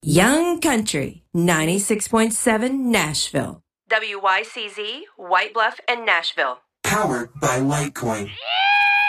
Young Country, 96.7 Nashville. WYCZ, White Bluff, and Nashville. Powered by Litecoin.